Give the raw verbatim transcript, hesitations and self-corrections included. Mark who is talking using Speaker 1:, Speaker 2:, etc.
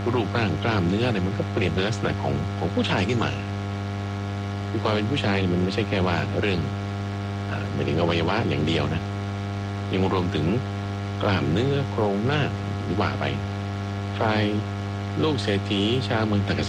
Speaker 1: รูปร่างกล้ามเนื้ออะไรมันก็เปลี่ยนเป็นลักษณะของของผู้ชายขึ้นมาคือความเป็นผู้ชายมันไม่ใช่แค่ว่าเรื่องอ่าหมายถึงอวัยวะอย่างเดียวนะยังรวมถึงกล้ามเนื้อโครงหน้าหรือว่าไปฝ่ายลูกเศรษฐีชาวเมืองต่าง